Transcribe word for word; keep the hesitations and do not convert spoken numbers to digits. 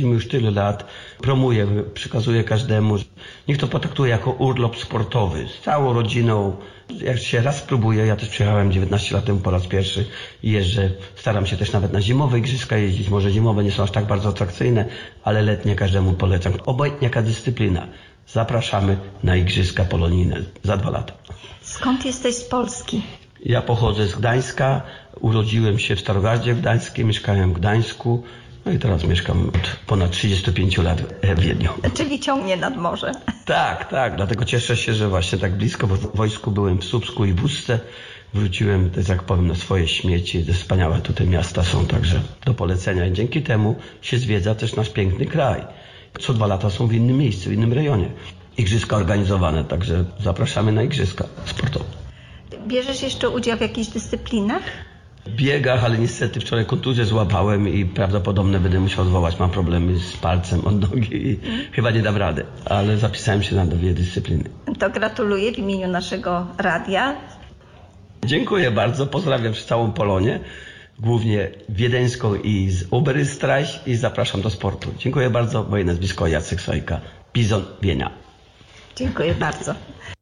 jeździmy już tyle lat, promuję, przekazuję każdemu. Niech to potraktuje jako urlop sportowy z całą rodziną. Jak się raz spróbuję, ja też przyjechałem dziewiętnaście lat temu po raz pierwszy i jeżdżę, staram się też nawet na zimowe igrzyska jeździć. Może zimowe nie są aż tak bardzo atrakcyjne, ale letnie każdemu polecam. Obojętnie jaka dyscyplina. Zapraszamy na igrzyska polonijne za dwa lata. Skąd jesteś z Polski? Ja pochodzę z Gdańska, urodziłem się w Starogardzie Gdańskiej, mieszkałem w Gdańsku, no i teraz mieszkam od ponad trzydziestu pięciu lat w Wiedniu. Czyli ciągnie nad morze. Tak, tak, dlatego cieszę się, że właśnie tak blisko, bo w wojsku byłem w Słupsku i w Ustce. Wróciłem, tak jak powiem, na swoje śmieci. Te wspaniałe tutaj miasta są także do polecenia i dzięki temu się zwiedza też nasz piękny kraj. Co dwa lata są w innym miejscu, w innym rejonie. Igrzyska organizowane, także zapraszamy na igrzyska sportowe. Bierzesz jeszcze udział w jakichś dyscyplinach? W biegach, ale niestety wczoraj kontuzję złapałem i prawdopodobnie będę musiał odwołać. Mam problemy z palcem od nogi i chyba nie dam rady, ale zapisałem się na dwie dyscypliny. To gratuluję w imieniu naszego radia. Dziękuję bardzo, pozdrawiam całą Polonię, głównie wiedeńską i z Oberösterreich i zapraszam do sportu. Dziękuję bardzo, moje nazwisko Jacek Sojka, Bizon Wienia. Dziękuję bardzo.